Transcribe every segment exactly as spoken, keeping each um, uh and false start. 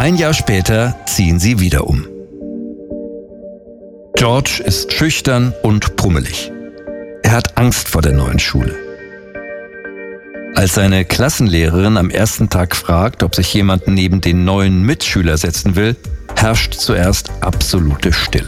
Ein Jahr später ziehen sie wieder um. George ist schüchtern und pummelig. Er hat Angst vor der neuen Schule. Als seine Klassenlehrerin am ersten Tag fragt, ob sich jemand neben den neuen Mitschüler setzen will, herrscht zuerst absolute Stille.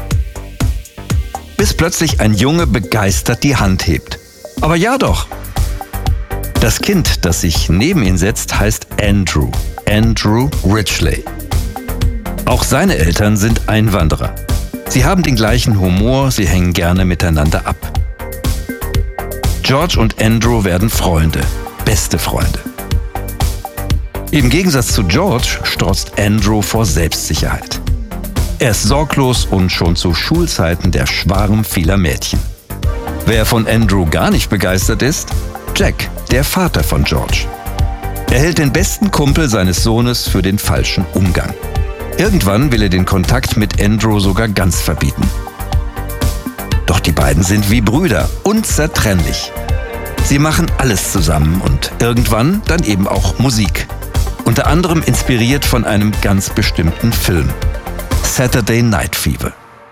Bis plötzlich ein Junge begeistert die Hand hebt. Aber ja doch! Das Kind, das sich neben ihn setzt, heißt Andrew. Andrew Ridgeley. Auch seine Eltern sind Einwanderer. Sie haben den gleichen Humor, sie hängen gerne miteinander ab. George und Andrew werden Freunde, beste Freunde. Im Gegensatz zu George strotzt Andrew vor Selbstsicherheit. Er ist sorglos und schon zu Schulzeiten der Schwarm vieler Mädchen. Wer von Andrew gar nicht begeistert ist? Jack, der Vater von George. Er hält den besten Kumpel seines Sohnes für den falschen Umgang. Irgendwann will er den Kontakt mit Andrew sogar ganz verbieten. Doch die beiden sind wie Brüder, unzertrennlich. Sie machen alles zusammen und irgendwann dann eben auch Musik. Unter anderem inspiriert von einem ganz bestimmten Film. Saturday Night Fever.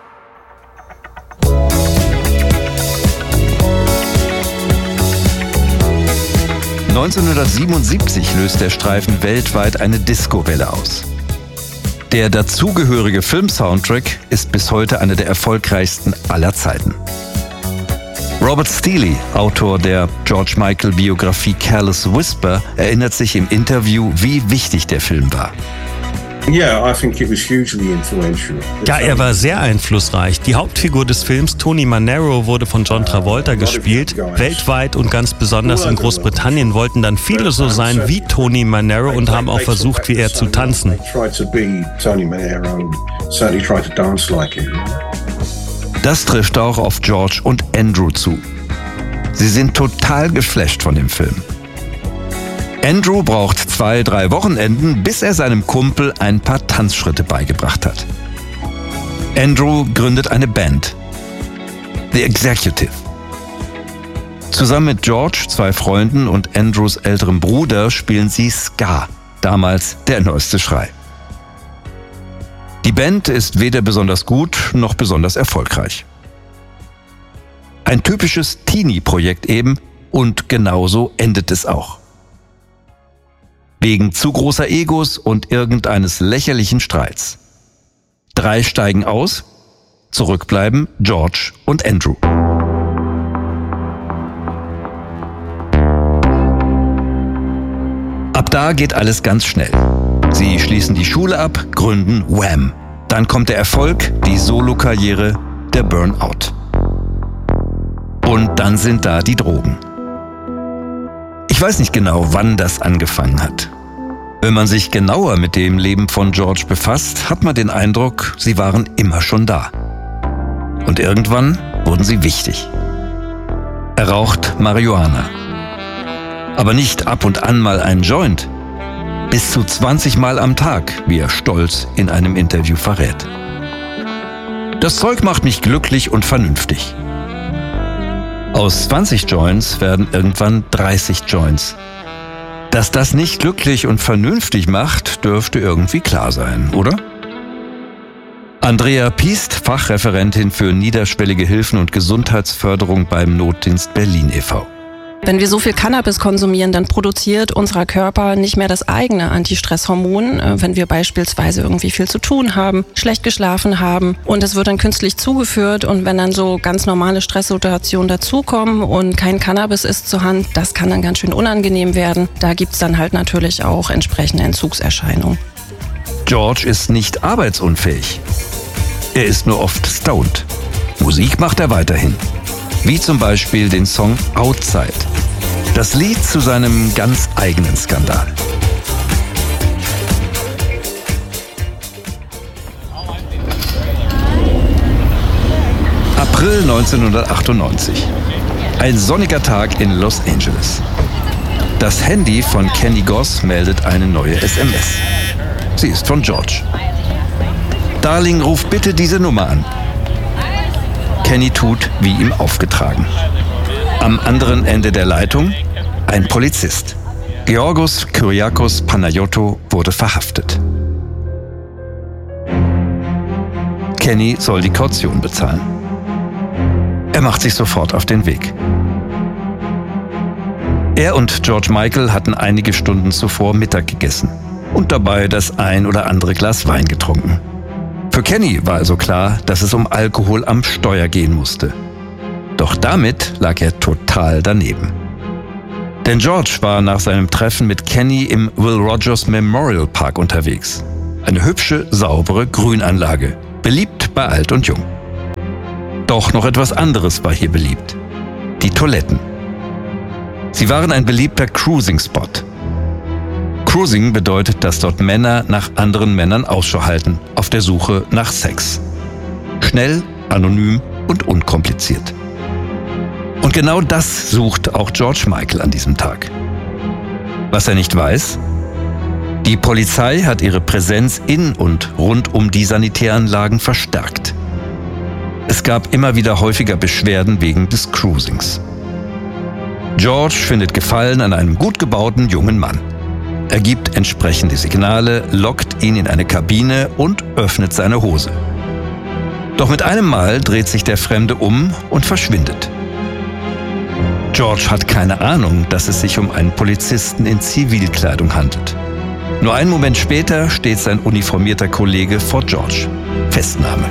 neunzehnhundertsiebenundsiebzig löst der Streifen weltweit eine Disco-Welle aus. Der dazugehörige Film-Soundtrack ist bis heute einer der erfolgreichsten aller Zeiten. Robert Steele, Autor der George Michael-Biografie Careless Whisper, erinnert sich im Interview, wie wichtig der Film war. Ja, er war sehr einflussreich. Die Hauptfigur des Films, Tony Manero, wurde von John Travolta gespielt. Weltweit und ganz besonders in Großbritannien wollten dann viele so sein wie Tony Manero und haben auch versucht, wie er zu tanzen. Das trifft auch auf George und Andrew zu. Sie sind total geflasht von dem Film. Andrew braucht zwei, drei Wochenenden, bis er seinem Kumpel ein paar Tanzschritte beigebracht hat. Andrew gründet eine Band, The Executive. Zusammen mit George, zwei Freunden und Andrews älterem Bruder spielen sie Ska, damals der neueste Schrei. Die Band ist weder besonders gut noch besonders erfolgreich. Ein typisches Teenie-Projekt eben, und genauso endet es auch. Wegen zu großer Egos und irgendeines lächerlichen Streits. Drei steigen aus, zurückbleiben George und Andrew. Ab da geht alles ganz schnell. Sie schließen die Schule ab, gründen Wham! Dann kommt der Erfolg, die Solokarriere, der Burnout. Und dann sind da die Drogen. Ich weiß nicht genau, wann das angefangen hat. Wenn man sich genauer mit dem Leben von George befasst, hat man den Eindruck, sie waren immer schon da. Und irgendwann wurden sie wichtig. Er raucht Marihuana. Aber nicht ab und an mal einen Joint. Bis zu zwanzig Mal am Tag, wie er stolz in einem Interview verrät. Das Zeug macht mich glücklich und vernünftig. Aus zwanzig Joints werden irgendwann dreißig Joints. Dass das nicht glücklich und vernünftig macht, dürfte irgendwie klar sein, oder? Andrea Piest, Fachreferentin für niederschwellige Hilfen und Gesundheitsförderung beim Notdienst Berlin e V Wenn wir so viel Cannabis konsumieren, dann produziert unser Körper nicht mehr das eigene Antistresshormon, wenn wir beispielsweise irgendwie viel zu tun haben, schlecht geschlafen haben, und es wird dann künstlich zugeführt, und wenn dann so ganz normale Stresssituationen dazukommen und kein Cannabis ist zur Hand, das kann dann ganz schön unangenehm werden. Da gibt's dann halt natürlich auch entsprechende Entzugserscheinungen. George ist nicht arbeitsunfähig. Er ist nur oft stoned. Musik macht er weiterhin. Wie zum Beispiel den Song Outside. Das Lied zu seinem ganz eigenen Skandal. April neunzehnhundertachtundneunzig. Ein sonniger Tag in Los Angeles. Das Handy von Kenny Goss meldet eine neue S M S. Sie ist von George. Darling, ruf bitte diese Nummer an. Kenny tut, wie ihm aufgetragen. Am anderen Ende der Leitung ein Polizist. Georgos Kyriakos Panayiotou wurde verhaftet. Kenny soll die Kaution bezahlen. Er macht sich sofort auf den Weg. Er und George Michael hatten einige Stunden zuvor Mittag gegessen und dabei das ein oder andere Glas Wein getrunken. Für Kenny war also klar, dass es um Alkohol am Steuer gehen musste. Doch damit lag er total daneben. Denn George war nach seinem Treffen mit Kenny im Will Rogers Memorial Park unterwegs. Eine hübsche, saubere Grünanlage, beliebt bei alt und jung. Doch noch etwas anderes war hier beliebt: die Toiletten. Sie waren ein beliebter Cruising-Spot. Cruising bedeutet, dass dort Männer nach anderen Männern Ausschau halten, auf der Suche nach Sex. Schnell, anonym und unkompliziert. Und genau das sucht auch George Michael an diesem Tag. Was er nicht weiß: die Polizei hat ihre Präsenz in und rund um die Sanitäranlagen verstärkt. Es gab immer wieder häufiger Beschwerden wegen des Cruisings. George findet Gefallen an einem gut gebauten jungen Mann. Er gibt entsprechende Signale, lockt ihn in eine Kabine und öffnet seine Hose. Doch mit einem Mal dreht sich der Fremde um und verschwindet. George hat keine Ahnung, dass es sich um einen Polizisten in Zivilkleidung handelt. Nur einen Moment später steht sein uniformierter Kollege vor George. Festnahme.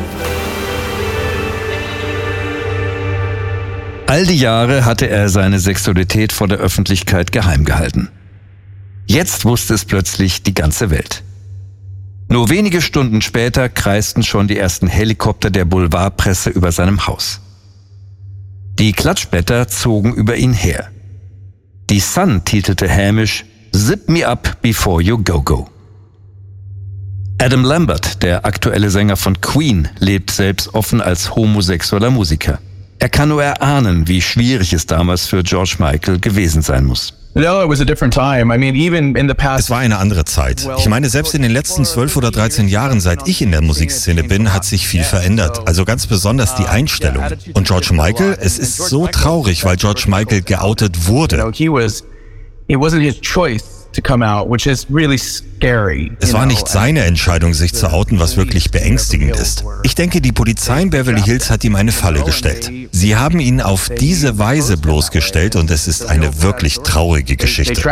All die Jahre hatte er seine Sexualität vor der Öffentlichkeit geheim gehalten. Jetzt wusste es plötzlich die ganze Welt. Nur wenige Stunden später kreisten schon die ersten Helikopter der Boulevardpresse über seinem Haus. Die Klatschblätter zogen über ihn her. Die Sun titelte hämisch: "Zip me up before you go go." Adam Lambert, der aktuelle Sänger von Queen, lebt selbst offen als homosexueller Musiker. Er kann nur erahnen, wie schwierig es damals für George Michael gewesen sein muss. Es war eine andere Zeit. Ich meine, selbst in den letzten zwölf oder dreizehn Jahren, seit ich in der Musikszene bin, hat sich viel verändert. Also ganz besonders die Einstellung. Und George Michael, es ist so traurig, weil George Michael geoutet wurde. Es war nicht seine Entscheidung, sich zu outen, was wirklich beängstigend ist. Ich denke, die Polizei in Beverly Hills hat ihm eine Falle gestellt. Sie haben ihn auf diese Weise bloßgestellt und es ist eine wirklich traurige Geschichte.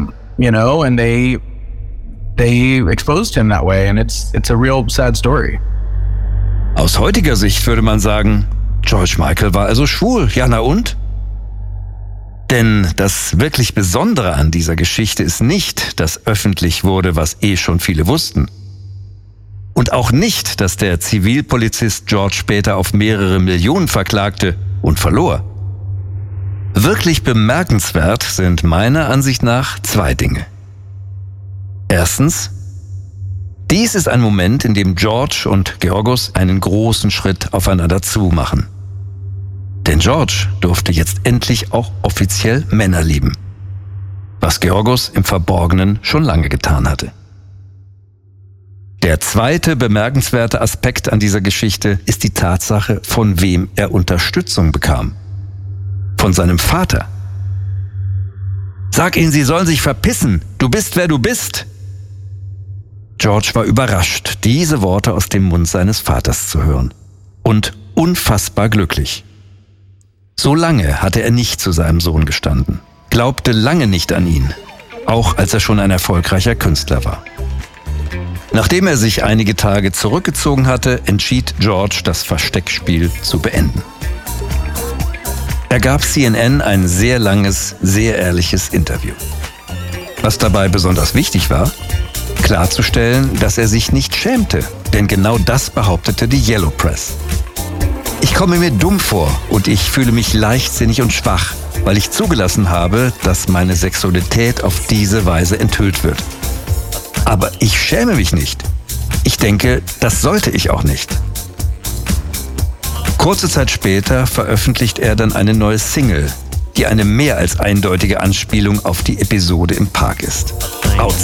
Aus heutiger Sicht würde man sagen, George Michael war also schwul. Ja, na und? Denn das wirklich Besondere an dieser Geschichte ist nicht, dass öffentlich wurde, was eh schon viele wussten. Und auch nicht, dass der Zivilpolizist George später auf mehrere Millionen verklagte und verlor. Wirklich bemerkenswert sind meiner Ansicht nach zwei Dinge. Erstens: dies ist ein Moment, in dem George und Georgos einen großen Schritt aufeinander zu machen. Denn George durfte jetzt endlich auch offiziell Männer lieben, was Georgos im Verborgenen schon lange getan hatte. Der zweite bemerkenswerte Aspekt an dieser Geschichte ist die Tatsache, von wem er Unterstützung bekam. Von seinem Vater. Sag ihnen, sie sollen sich verpissen. Du bist, wer du bist. George war überrascht, diese Worte aus dem Mund seines Vaters zu hören. Und unfassbar glücklich. So lange hatte er nicht zu seinem Sohn gestanden, glaubte lange nicht an ihn, auch als er schon ein erfolgreicher Künstler war. Nachdem er sich einige Tage zurückgezogen hatte, entschied George, das Versteckspiel zu beenden. Er gab C N N ein sehr langes, sehr ehrliches Interview. Was dabei besonders wichtig war: klarzustellen, dass er sich nicht schämte, denn genau das behauptete die Yellow Press. Ich komme mir dumm vor und ich fühle mich leichtsinnig und schwach, weil ich zugelassen habe, dass meine Sexualität auf diese Weise enthüllt wird. Aber ich schäme mich nicht. Ich denke, das sollte ich auch nicht. Kurze Zeit später veröffentlicht er dann eine neue Single, die eine mehr als eindeutige Anspielung auf die Episode im Park ist. Outside.